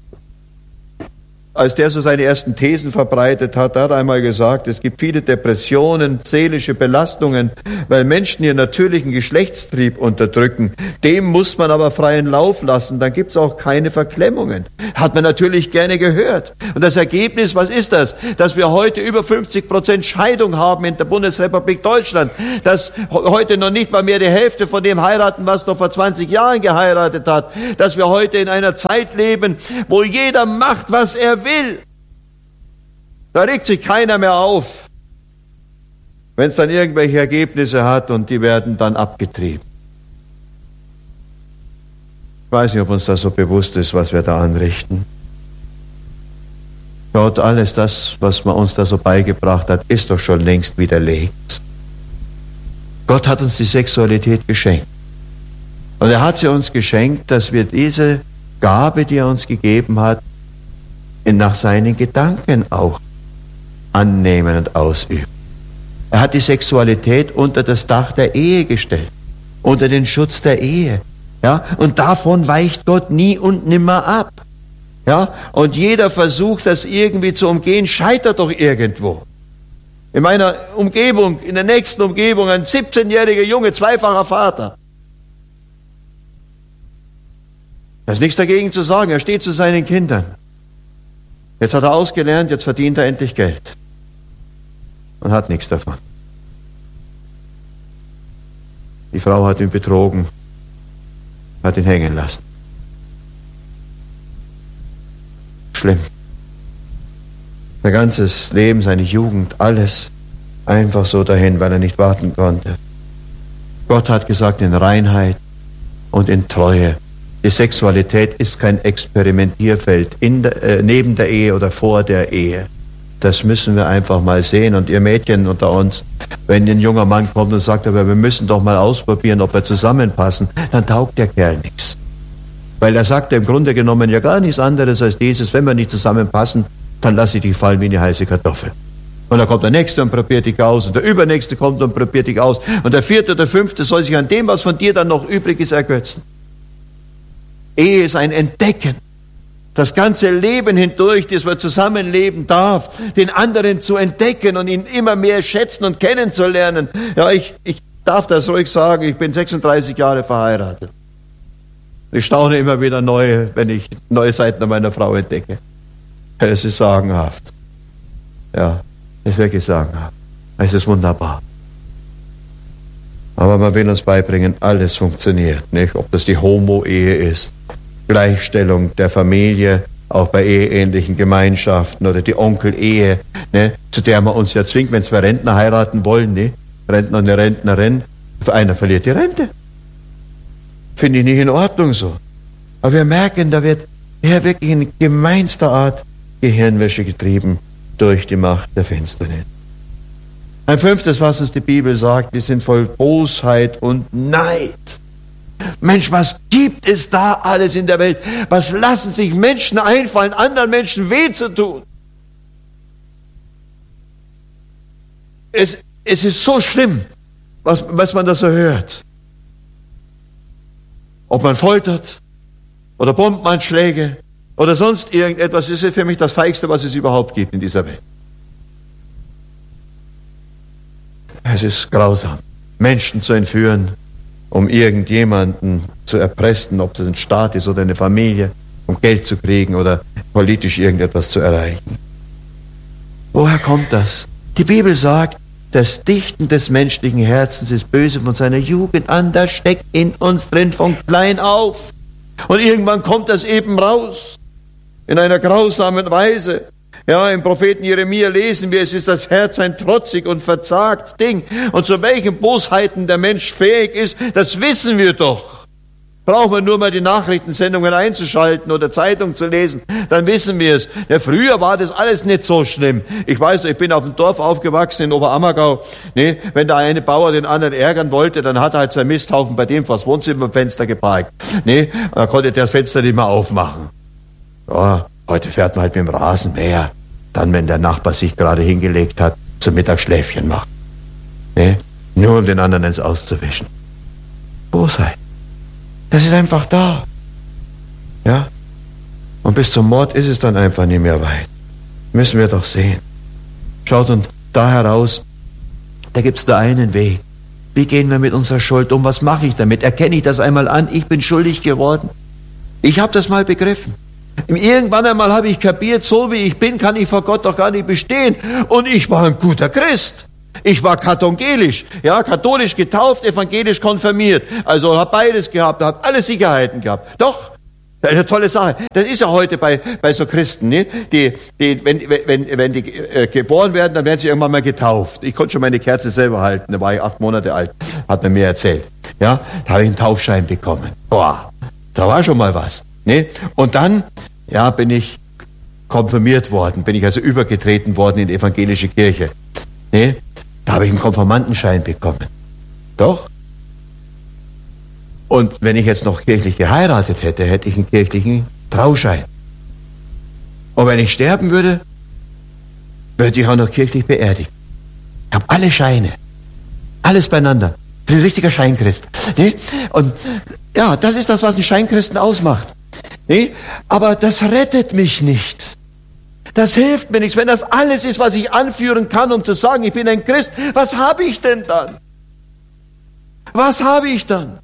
als der so seine ersten Thesen verbreitet hat, hat er einmal gesagt, es gibt viele Depressionen, seelische Belastungen, weil Menschen ihren natürlichen Geschlechtstrieb unterdrücken. Dem muss man aber freien Lauf lassen, dann gibt es auch keine Verklemmungen. Hat man natürlich gerne gehört. Und das Ergebnis, was ist das? Dass wir heute über fünfzig Prozent Scheidung haben in der Bundesrepublik Deutschland, dass heute noch nicht mal mehr die Hälfte von dem heiraten, was noch vor zwanzig Jahren geheiratet hat, dass wir heute in einer Zeit leben, wo jeder macht, was er will. Will. Da regt sich keiner mehr auf, wenn es dann irgendwelche Ergebnisse hat und die werden dann abgetrieben. Ich weiß nicht, ob uns das so bewusst ist, was wir da anrichten. Schaut, alles das, was man uns da so beigebracht hat, ist doch schon längst widerlegt. Gott hat uns die Sexualität geschenkt. Und er hat sie uns geschenkt, dass wir diese Gabe, die er uns gegeben hat, nach seinen Gedanken auch annehmen und ausüben. Er hat die Sexualität unter das Dach der Ehe gestellt, unter den Schutz der Ehe. Ja? Und davon weicht Gott nie und nimmer ab. Ja? Und jeder Versuch, das irgendwie zu umgehen, scheitert doch irgendwo. In meiner Umgebung, in der nächsten Umgebung, ein siebzehnjähriger Junge, zweifacher Vater. Da ist nichts dagegen zu sagen, er steht zu seinen Kindern. Jetzt hat er ausgelernt, jetzt verdient er endlich Geld und hat nichts davon. Die Frau hat ihn betrogen, hat ihn hängen lassen. Schlimm. Sein ganzes Leben, seine Jugend, alles einfach so dahin, weil er nicht warten konnte. Gott hat gesagt, in Reinheit und in Treue. Die Sexualität ist kein Experimentierfeld in der, äh, neben der Ehe oder vor der Ehe. Das müssen wir einfach mal sehen. Und ihr Mädchen unter uns, wenn ein junger Mann kommt und sagt, aber wir müssen doch mal ausprobieren, ob wir zusammenpassen, dann taugt der Kerl nichts. Weil er sagt im Grunde genommen ja gar nichts anderes als dieses, wenn wir nicht zusammenpassen, dann lasse ich dich fallen wie eine heiße Kartoffel. Und dann kommt der Nächste und probiert dich aus und der Übernächste kommt und probiert dich aus und der Vierte oder Fünfte soll sich an dem, was von dir dann noch übrig ist, ergötzen. Ehe ist ein Entdecken das ganze Leben hindurch, das man zusammenleben darf, den anderen zu entdecken und ihn immer mehr schätzen und kennenzulernen. Ja, ich, ich darf das ruhig sagen, ich bin sechsunddreißig Jahre verheiratet. Ich staune immer wieder neu, wenn ich neue Seiten an meiner Frau entdecke. Es ist sagenhaft. Ja, es ist wirklich sagenhaft. Es ist wunderbar. Aber man will uns beibringen, alles funktioniert, nicht? Ob das die Homo-Ehe ist, Gleichstellung der Familie, auch bei eheähnlichen Gemeinschaften oder die Onkel-Ehe, ne? Zu der man uns ja zwingt, wenn wir Rentner heiraten wollen, ne? Rentner und eine Rentnerin, einer verliert die Rente. Finde ich nicht in Ordnung so. Aber wir merken, da wird ja wirklich in gemeinster Art Gehirnwäsche getrieben durch die Macht der Finsternis. Ein fünftes, was uns die Bibel sagt, wir sind voll Bosheit und Neid. Mensch, was gibt es da alles in der Welt? Was lassen sich Menschen einfallen, anderen Menschen weh zu tun? Es, es ist so schlimm, was, was man da so hört. Ob man foltert oder Bombenanschläge oder sonst irgendetwas, ist für mich das Feigste, was es überhaupt gibt in dieser Welt. Es ist grausam, Menschen zu entführen, um irgendjemanden zu erpressen, ob das ein Staat ist oder eine Familie, um Geld zu kriegen oder politisch irgendetwas zu erreichen. Woher kommt das? Die Bibel sagt, das Dichten des menschlichen Herzens ist böse von seiner Jugend an, das steckt in uns drin von klein auf. Und irgendwann kommt das eben raus, in einer grausamen Weise. Ja, im Propheten Jeremia lesen wir, es ist das Herz ein trotzig und verzagt Ding. Und zu welchen Bosheiten der Mensch fähig ist, das wissen wir doch. Brauchen wir nur mal die Nachrichtensendungen einzuschalten oder Zeitung zu lesen, dann wissen wir es. Ja, früher war das alles nicht so schlimm. Ich weiß, ich bin auf dem Dorf aufgewachsen in Oberammergau. Nee, wenn der eine Bauer den anderen ärgern wollte, dann hat er halt seinen Misthaufen bei dem vor das Wohnzimmerfenster geparkt. Nee, dann konnte der das Fenster nicht mehr aufmachen. Ja, heute fährt man halt mit dem Rasenmäher. Dann, wenn der Nachbar sich gerade hingelegt hat, zum Mittagsschläfchen macht. Nee? Nur um den anderen ins Auszuwischen. Bosheit. Das ist einfach da. Ja? Und bis zum Mord ist es dann einfach nicht mehr weit. Müssen wir doch sehen. Schaut, und da heraus, da gibt es da einen Weg. Wie gehen wir mit unserer Schuld um? Was mache ich damit? Erkenne ich das einmal an? Ich bin schuldig geworden. Ich habe das mal begriffen. Irgendwann einmal habe ich kapiert, so wie ich bin, kann ich vor Gott doch gar nicht bestehen. Und ich war ein guter Christ. Ich war katholisch, ja, katholisch getauft, evangelisch konfirmiert. Also habe beides gehabt, habe alle Sicherheiten gehabt. Doch, eine tolle Sache. Das ist ja heute bei bei so Christen, ne? Die, die, wenn wenn wenn die äh, geboren werden, dann werden sie irgendwann mal getauft. Ich konnte schon meine Kerze selber halten. Da war ich acht Monate alt, hat man mir erzählt. Ja, da habe ich einen Taufschein bekommen. Boah, da war schon mal was. Ne? Und dann, ja, bin ich konfirmiert worden, bin ich also übergetreten worden in die evangelische Kirche. Ne? Da habe ich einen Konfirmandenschein bekommen. Doch. Und wenn ich jetzt noch kirchlich geheiratet hätte, hätte ich einen kirchlichen Trauschein. Und wenn ich sterben würde, würde ich auch noch kirchlich beerdigt. Ich habe alle Scheine. Alles beieinander. Ich bin ein richtiger Scheinchrist. Ne? Und ja, das ist das, was einen Scheinchristen ausmacht. Nee, aber das rettet mich nicht. Das hilft mir nichts. Wenn das alles ist, was ich anführen kann, um zu sagen, ich bin ein Christ, was habe ich denn dann? Was habe ich dann?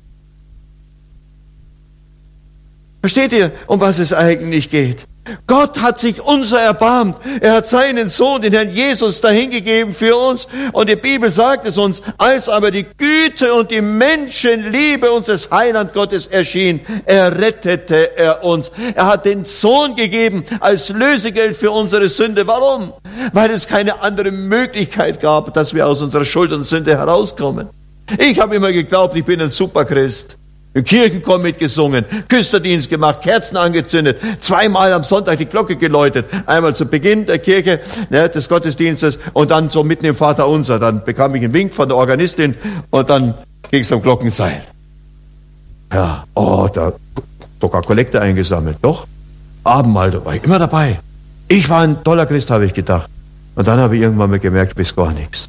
Versteht ihr, um was es eigentlich geht? Gott hat sich unser erbarmt. Er hat seinen Sohn, den Herrn Jesus, dahingegeben für uns. Und die Bibel sagt es uns, als aber die Güte und die Menschenliebe unseres Heiland Gottes erschien, errettete er uns. Er hat den Sohn gegeben als Lösegeld für unsere Sünde. Warum? Weil es keine andere Möglichkeit gab, dass wir aus unserer Schuld und Sünde herauskommen. Ich habe immer geglaubt, ich bin ein Superchrist. Im Kirchenchor mitgesungen, Küsterdienst gemacht, Kerzen angezündet, zweimal am Sonntag die Glocke geläutet. Einmal zu Beginn der Kirche, ne, des Gottesdienstes und dann so mitten im Vaterunser. Dann bekam ich einen Wink von der Organistin und dann ging es am Glockenseil. Ja, oh, da sogar Kollekte eingesammelt. Doch, Abendmahl, da war ich immer dabei. Ich war ein toller Christ, habe ich gedacht. Und dann habe ich irgendwann mal gemerkt, du bist gar nichts.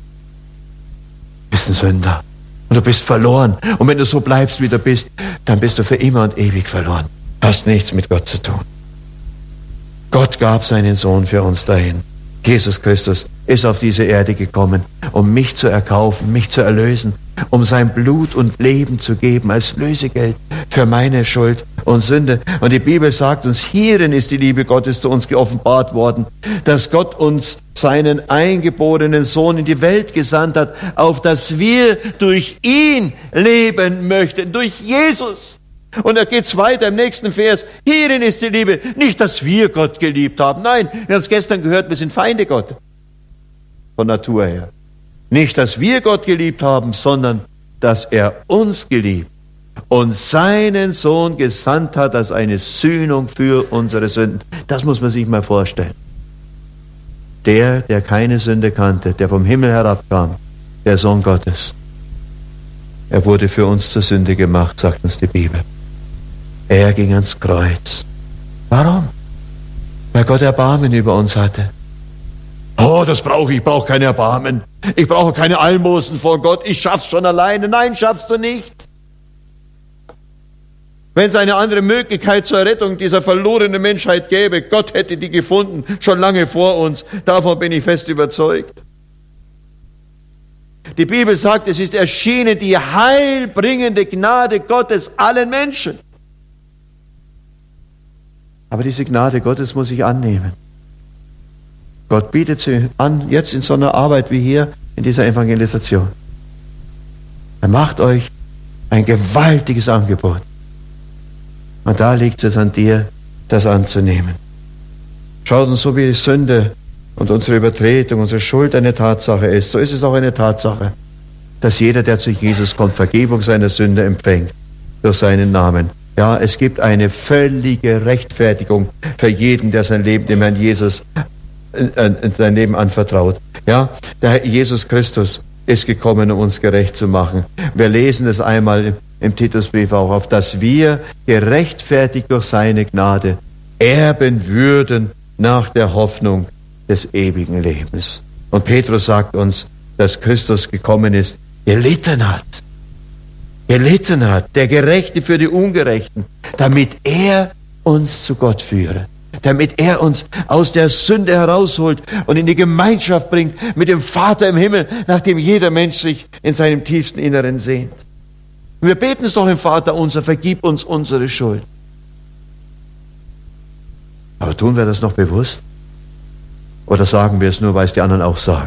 Du bist ein Sünder. Und du bist verloren. Und wenn du so bleibst, wie du bist, dann bist du für immer und ewig verloren. Hast nichts mit Gott zu tun. Gott gab seinen Sohn für uns dahin. Jesus Christus ist auf diese Erde gekommen, um mich zu erkaufen, mich zu erlösen, um sein Blut und Leben zu geben als Lösegeld für meine Schuld und Sünde. Und die Bibel sagt uns, hierin ist die Liebe Gottes zu uns geoffenbart worden, dass Gott uns seinen eingeborenen Sohn in die Welt gesandt hat, auf dass wir durch ihn leben möchten, durch Jesus. Und da geht's weiter im nächsten Vers. Hierin ist die Liebe. Nicht, dass wir Gott geliebt haben. Nein, wir haben es gestern gehört, wir sind Feinde Gott. Von Natur her. Nicht, dass wir Gott geliebt haben, sondern, dass er uns geliebt und seinen Sohn gesandt hat als eine Sühnung für unsere Sünden. Das muss man sich mal vorstellen. Der, der keine Sünde kannte, der vom Himmel herabkam, der Sohn Gottes. Er wurde für uns zur Sünde gemacht, sagt uns die Bibel. Er ging ans Kreuz. Warum? Weil Gott Erbarmen über uns hatte. Oh, das brauche ich, ich brauche keine Erbarmen. Ich brauche keine Almosen vor Gott, ich schaff's schon alleine. Nein, schaffst du nicht. Wenn es eine andere Möglichkeit zur Rettung dieser verlorenen Menschheit gäbe, Gott hätte die gefunden, schon lange vor uns. Davon bin ich fest überzeugt. Die Bibel sagt, es ist erschienen die heilbringende Gnade Gottes allen Menschen. Aber diese Gnade Gottes muss ich annehmen. Gott bietet sie an, jetzt in so einer Arbeit wie hier, in dieser Evangelisation. Er macht euch ein gewaltiges Angebot. Und da liegt es jetzt an dir, das anzunehmen. Schaut uns, so wie Sünde und unsere Übertretung, unsere Schuld eine Tatsache ist, so ist es auch eine Tatsache, dass jeder, der zu Jesus kommt, Vergebung seiner Sünde empfängt durch seinen Namen. Ja, es gibt eine völlige Rechtfertigung für jeden, der sein Leben dem Herrn Jesus, äh, sein Leben anvertraut. Ja, der Herr Jesus Christus ist gekommen, um uns gerecht zu machen. Wir lesen es einmal im Titusbrief auch auf, dass wir gerechtfertigt durch seine Gnade erben würden nach der Hoffnung des ewigen Lebens. Und Petrus sagt uns, dass Christus gekommen ist, gelitten hat. Gelitten hat, der Gerechte für die Ungerechten, damit er uns zu Gott führe. Damit er uns aus der Sünde herausholt und in die Gemeinschaft bringt mit dem Vater im Himmel, nach dem jeder Mensch sich in seinem tiefsten Inneren sehnt. Und wir beten es doch im Vater unser, vergib uns unsere Schuld. Aber tun wir das noch bewusst? Oder sagen wir es nur, weil es die anderen auch sagen?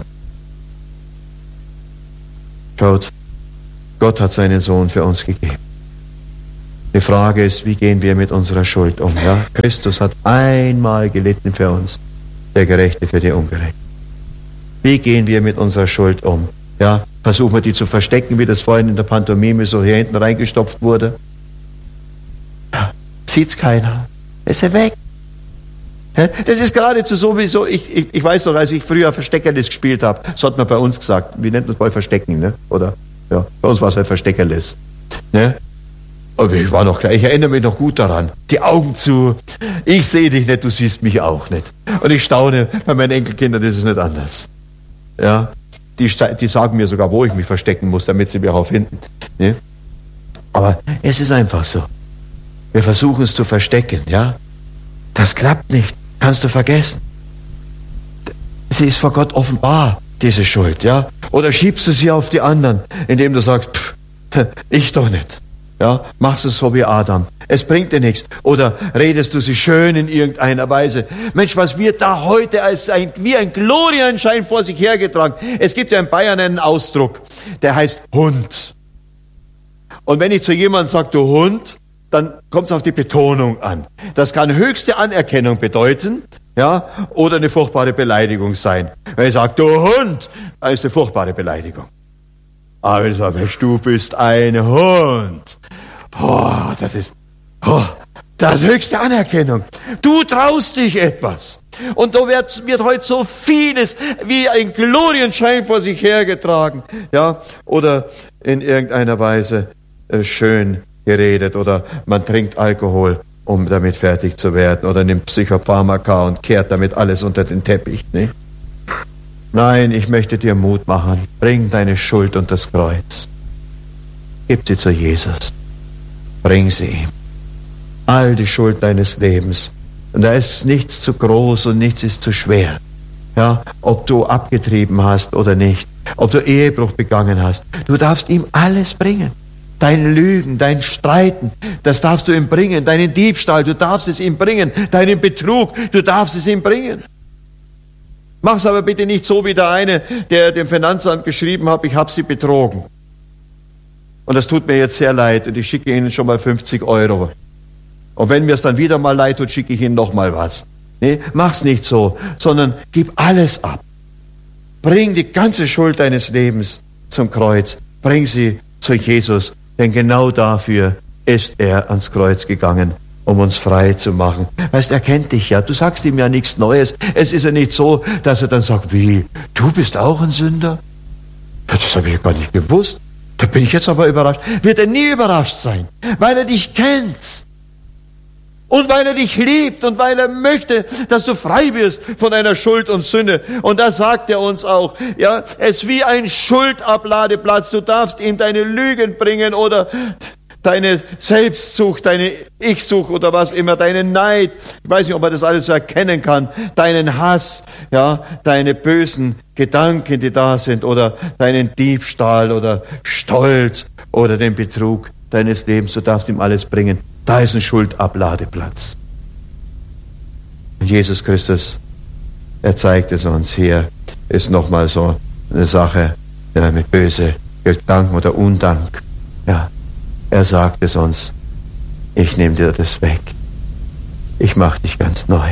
Schaut, Gott hat seinen Sohn für uns gegeben. Die Frage ist, wie gehen wir mit unserer Schuld um? Ja? Christus hat einmal gelitten für uns, der Gerechte für die Ungerechten. Wie gehen wir mit unserer Schuld um? Ja? Versuchen wir die zu verstecken, wie das vorhin in der Pantomime so hier hinten reingestopft wurde? Ja, sieht's keiner. Ist er weg. Ja? Das ist geradezu so, wie so, ich, ich, ich weiß noch, als ich früher Versteckerlis gespielt habe, so hat man bei uns gesagt, wie nennt man es bei Verstecken, ne? Oder? Ja, bei uns war es halt Versteckerlis. Ne? Aber ich war noch gleich, ich erinnere mich noch gut daran. Die Augen zu, ich sehe dich nicht, du siehst mich auch nicht. Und ich staune, bei meinen Enkelkindern ist es nicht anders. Ja, die, die sagen mir sogar, wo ich mich verstecken muss, damit sie mich auch finden. Ne? Aber es ist einfach so. Wir versuchen es zu verstecken, ja. Das klappt nicht, kannst du vergessen. Sie ist vor Gott offenbar, diese Schuld, ja. Oder schiebst du sie auf die anderen, indem du sagst, pff, ich doch nicht. Ja, machst es so wie Adam. Es bringt dir nichts. Oder redest du sie schön in irgendeiner Weise. Mensch, was wird da heute als ein, wie ein Glorienschein vor sich hergetragen? Es gibt ja in Bayern einen Ausdruck, der heißt Hund. Und wenn ich zu jemandem sage, du Hund, dann kommt es auf die Betonung an. Das kann höchste Anerkennung bedeuten, ja, oder eine furchtbare Beleidigung sein. Wenn ich sage, du Hund, dann ist eine furchtbare Beleidigung. Aber ich sage, du bist ein Hund. Boah, das ist, oh, das ist höchste Anerkennung. Du traust dich etwas. Und da wird, wird heute so vieles wie ein Glorienschein vor sich hergetragen. Ja, oder in irgendeiner Weise äh, schön geredet. Oder man trinkt Alkohol, um damit fertig zu werden. Oder nimmt Psychopharmaka und kehrt damit alles unter den Teppich. Ne? Nein, ich möchte dir Mut machen. Bring deine Schuld unter das Kreuz. Gib sie zu Jesus. Bring sie ihm. All die Schuld deines Lebens Und da ist nichts zu groß und nichts ist zu schwer. Ja, ob du abgetrieben hast oder nicht, ob du Ehebruch begangen hast, du darfst ihm alles bringen. Dein Lügen, dein Streiten, das darfst du ihm bringen. Deinen Diebstahl, du darfst es ihm bringen. Deinen Betrug, du darfst es ihm bringen. Mach's aber bitte nicht so wie der eine, der dem Finanzamt geschrieben hat, ich habe sie betrogen. Und das tut mir jetzt sehr leid und ich schicke Ihnen schon mal fünfzig Euro. Und wenn mir es dann wieder mal leid tut, schicke ich Ihnen noch mal was. Nee, mach's nicht so, sondern gib alles ab. Bring die ganze Schuld deines Lebens zum Kreuz. Bring sie zu Jesus, denn genau dafür ist er ans Kreuz gegangen, um uns frei zu machen. Weißt, er kennt dich ja, du sagst ihm ja nichts Neues. Es ist ja nicht so, dass er dann sagt, wie, du bist auch ein Sünder? Das habe ich gar nicht gewusst. Da bin ich jetzt aber überrascht. Wird er nie überrascht sein, weil er dich kennt. Und weil er dich liebt und weil er möchte, dass du frei wirst von deiner Schuld und Sünde. Und da sagt er uns auch, ja, es ist wie ein Schuldabladeplatz. Du darfst ihm deine Lügen bringen oder deine Selbstsucht, deine Ich-Sucht oder was immer, deinen Neid. Ich weiß nicht, ob man das alles so erkennen kann. Deinen Hass, ja, deine bösen Gedanken, die da sind oder deinen Diebstahl oder Stolz oder den Betrug deines Lebens. Du darfst ihm alles bringen. Da ist ein Schuldabladeplatz. Und Jesus Christus, er zeigt es uns. Hier ist nochmal so eine Sache ja, mit böse Gedanken oder Undank. Ja, er sagt es uns. Ich nehme dir das weg. Ich mache dich ganz neu.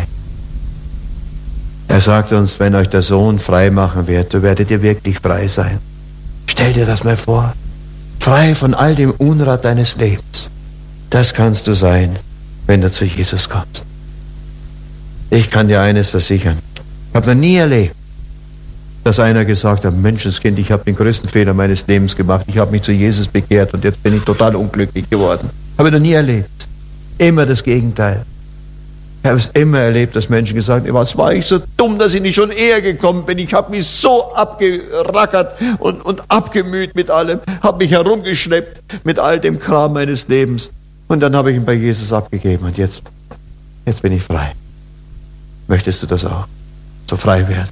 Er sagt uns, wenn euch der Sohn frei machen wird, so werdet ihr wirklich frei sein. Stell dir das mal vor. Frei von all dem Unrat deines Lebens. Das kannst du sein, wenn du zu Jesus kommst. Ich kann dir eines versichern. Ich habe noch nie erlebt, dass einer gesagt hat, Menschenskind, ich habe den größten Fehler meines Lebens gemacht. Ich habe mich zu Jesus bekehrt und jetzt bin ich total unglücklich geworden. Habe ich noch nie erlebt. Immer das Gegenteil. Ich habe es immer erlebt, dass Menschen gesagt haben, was war ich so dumm, dass ich nicht schon eher gekommen bin. Ich habe mich so abgerackert und, und abgemüht mit allem, habe mich herumgeschleppt mit all dem Kram meines Lebens. Und dann habe ich ihn bei Jesus abgegeben und jetzt, jetzt bin ich frei. Möchtest du das auch? So frei werden?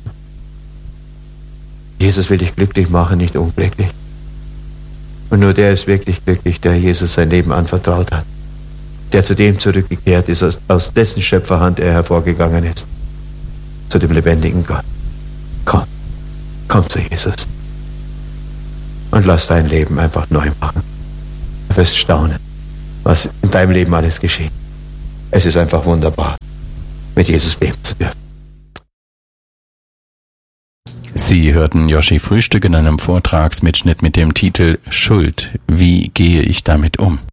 Jesus will dich glücklich machen, nicht unglücklich. Und nur der ist wirklich glücklich, der Jesus sein Leben anvertraut hat. Der zu dem zurückgekehrt ist, aus, aus dessen Schöpferhand er hervorgegangen ist. Zu dem lebendigen Gott. Komm, komm zu Jesus. Und lass dein Leben einfach neu machen. Du wirst staunen, was in deinem Leben alles geschieht. Es ist einfach wunderbar, mit Jesus leben zu dürfen. Sie hörten Joschi Frühstück in einem Vortragsmitschnitt mit dem Titel Schuld. Wie gehe ich damit um?